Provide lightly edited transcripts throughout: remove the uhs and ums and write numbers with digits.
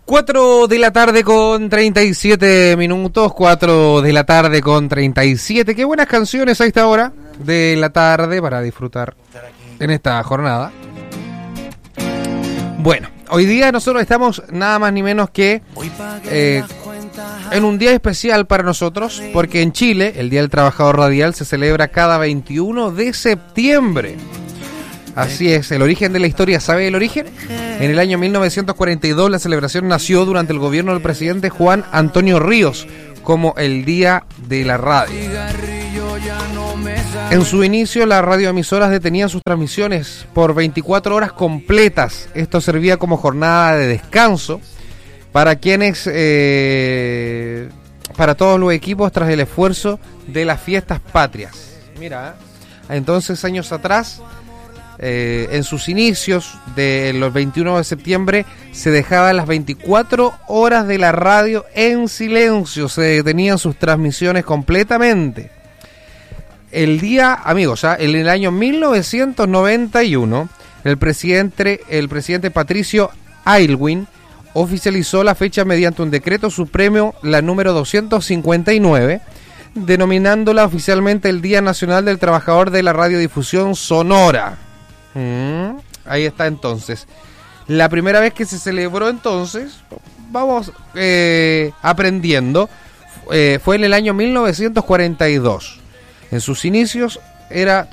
4 de la tarde con 37 minutos, 4 de la tarde con 37. Qué buenas canciones a esta hora de la tarde para disfrutar en esta jornada. Bueno, hoy día nosotros estamos nada más ni menos que en un día especial para nosotros, porque en Chile el Día del Trabajador Radial se celebra cada 21 de septiembre. Así es, el origen de la historia, ¿sabe el origen? En el año 1942 la celebración nació durante el gobierno del presidente Juan Antonio Ríos como el Día de la Radio. En su inicio las radioemisoras detenían sus transmisiones por 24 horas completas. Esto servía como jornada de descanso para para todos los equipos tras el esfuerzo de las fiestas patrias. Mira, entonces años atrás, en sus inicios de los 21 de septiembre se dejaban las 24 horas de la radio en silencio, se detenían sus transmisiones completamente. El día, amigos, en el año 1991 el presidente Patricio Aylwin oficializó la fecha mediante un decreto supremo, la número 259, denominándola oficialmente el Día Nacional del Trabajador de la Radiodifusión Sonora. Ahí está entonces. La primera vez que se celebró entonces, vamos aprendiendo, fue en el año 1942. En sus inicios era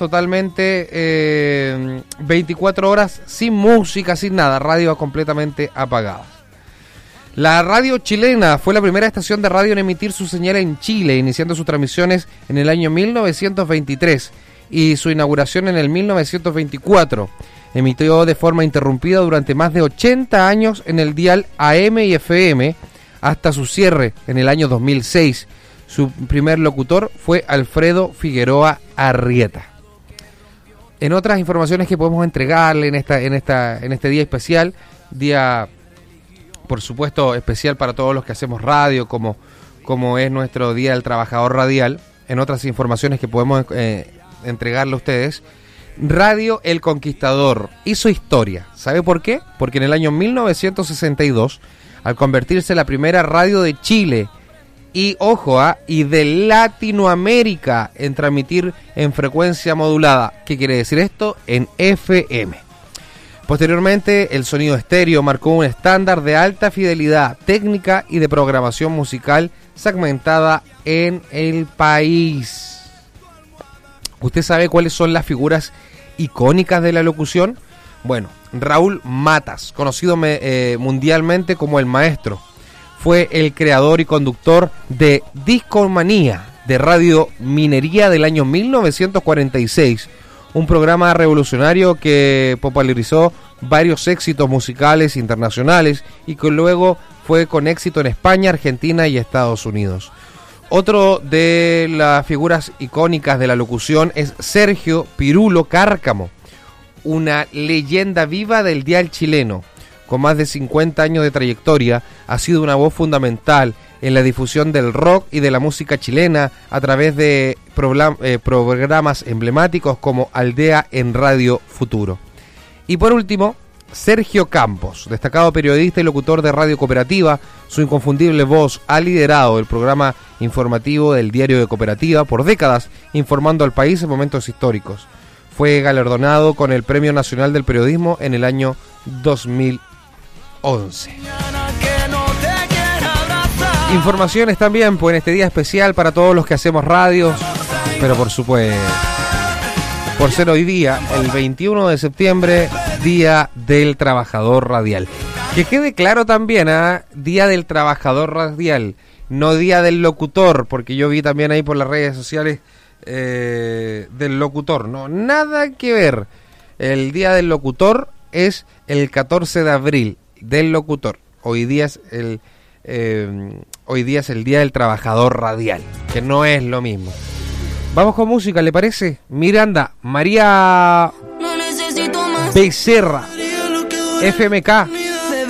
totalmente 24 horas sin música, sin nada, radio completamente apagada. La radio chilena fue la primera estación de radio en emitir su señal en Chile, iniciando sus transmisiones en el año 1923 y su inauguración en el 1924. Emitió de forma interrumpida durante más de 80 años en el dial AM y FM hasta su cierre en el año 2006. Su primer locutor fue Alfredo Figueroa Arrieta. En otras informaciones que podemos entregarle en este día especial, día por supuesto especial para todos los que hacemos radio, como es nuestro Día del Trabajador Radial, en otras informaciones que podemos entregarle a ustedes, Radio El Conquistador hizo historia. ¿Sabe por qué? Porque en el año 1962, al convertirse en la primera radio de Chile y, ojo, y de Latinoamérica en transmitir en frecuencia modulada. ¿Qué quiere decir esto? En FM. Posteriormente, el sonido estéreo marcó un estándar de alta fidelidad técnica y de programación musical segmentada en el país. ¿Usted sabe cuáles son las figuras icónicas de la locución? Bueno, Raúl Matas, conocido mundialmente como el Maestro, fue el creador y conductor de Discomanía de Radio Minería del año 1946, un programa revolucionario que popularizó varios éxitos musicales internacionales y que luego fue con éxito en España, Argentina y Estados Unidos. Otro de las figuras icónicas de la locución es Sergio Pirulo Cárcamo, una leyenda viva del dial chileno. Con más de 50 años de trayectoria, ha sido una voz fundamental en la difusión del rock y de la música chilena a través de programas emblemáticos como Aldea en Radio Futuro. Y por último, Sergio Campos, destacado periodista y locutor de Radio Cooperativa. Su inconfundible voz ha liderado el programa informativo del Diario de Cooperativa por décadas, informando al país en momentos históricos. Fue galardonado con el Premio Nacional del Periodismo en el año 2011. Informaciones también pues en este día especial para todos los que hacemos radios, pero por supuesto, por ser hoy día, el 21 de septiembre, Día del Trabajador Radial. Que quede claro también, Día del Trabajador Radial, no Día del Locutor, porque yo vi también ahí por las redes sociales del locutor, no, nada que ver. El Día del Locutor es el 14 de abril, del locutor. Hoy día es el Día del Trabajador Radial, que no es lo mismo. Vamos con música, ¿le parece? Miranda, María Becerra, FMK.